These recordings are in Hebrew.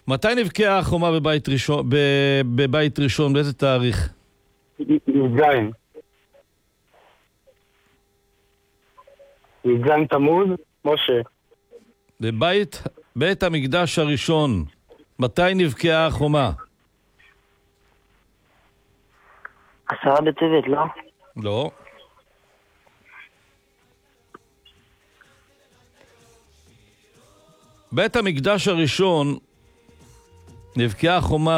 מתי נבקעה החומה בבית ראשון? באיזה תאריך? י"ז. י"ז תמוז, משה. בית המקדש הראשון, מתי נבקעה החומה? 10 בטבת, לא? לא. בית המקדש הראשון נבקעה החומה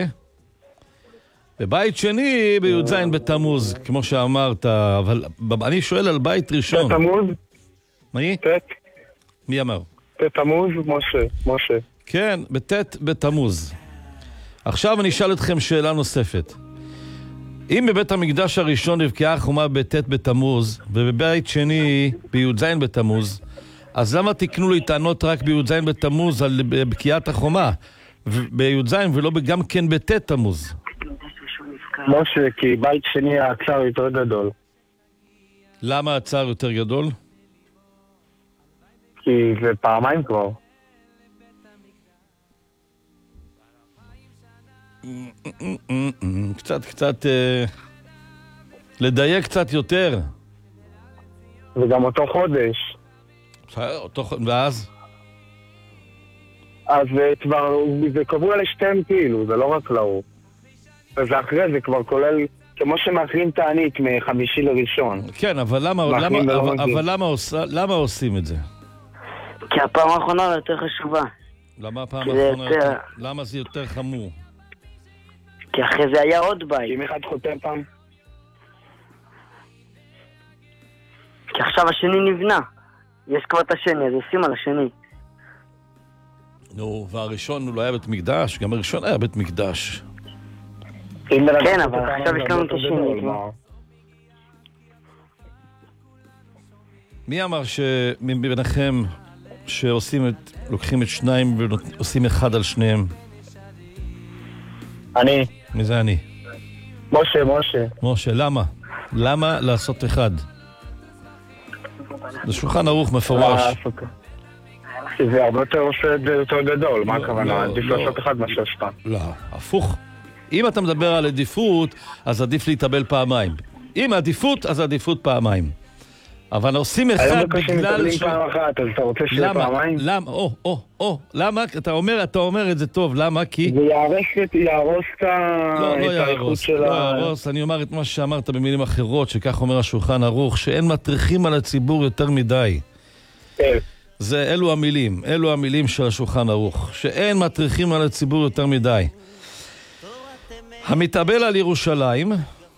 בבית שני בי"ז בתמוז, כמו שאמרת, אבל אני שואל על בית ראשון. תמוז? מי? ט'. מי אמר? תמוז, משה. כן, בט' בתמוז. עכשיו אני אשאל אתכם שאלה נוספת. אם בבית המקדש הראשון נבקעה החומה בט' בתמוז, ובבית שני בי"ז בתמוז, אז למה תקנו לי טענות רק בי"ז בתמוז על בקיעת החומה בי"ז ולא גם כן בט' תמוז? משה, כי בית שני הצער יותר גדול. למה הצער יותר גדול? כי זה פעמיים כבר. קצת לדייק קצת יותר. וגם אותו חודש. ואז? אז כבר, זה קבוע לשתיהם כאילו, זה לא רק לאור. וזה אחרי זה כבר כולל, כמו שמאחרים תענית מחמישי לראשון. כן, אבל למה עושים את זה? כי הפעם האחרונה יותר חשובה. למה הפעם האחרונה? למה זה יותר חמור? כי אחרי זה היה עוד בית. אם אחד חותם פעם? כי עכשיו השני נבנה. יש כבר את השני, אז עושים על השני. נו, והראשון הוא לא היה בית מקדש? גם הראשון היה בית מקדש. כן, אבל עכשיו יש לנו את השני. מי אמר שמביניכם לוקחים את שניים ועושים אחד על שניהם? אני. מי זה אני? משה, למה? למה לעשות אחד? זה שולחן ערוך מפורש. זה הרבה יותר עושה את זה יותר גדול. מה הכוונה? עדיף לעשות אחד מה שיש פעם. לא, הפוך. אם אתה מדבר על עדיפות, אז עדיף להתאבל פעמיים. אם עדיפות, אז עדיפות פעמיים. אבל עושים אחד בגלל ש... פעם אחת, אז אתה רוצה שיהיה פעמיים? למה? למה? אתה אומר את זה טוב, למה? כי... זה יהרוס את האיכות של לא יהרוס, אני אומר את מה שאמרת במילים אחרות, שכך אומר השולחן ערוך, שאין מטריחים על הציבור יותר מדי. אלו המילים של השולחן ערוך, שאין מטריחים על הציבור יותר מדי. המתאבל על ירושלים,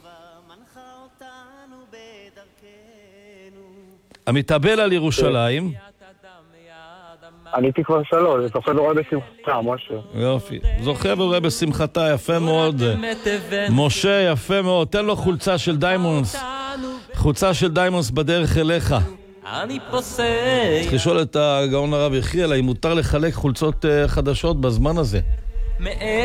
עניתי כבר 3, זה זוכה ורואה בשמחתה, משה. יופי, זוכה ורואה בשמחתה, יפה מאוד. משה, יפה מאוד, תן לו חולצה של דיימונס בדרך אליך. צריך לשאול את הגאון הרב יחיאל, האם מותר לחלק חולצות חדשות בזמן הזה?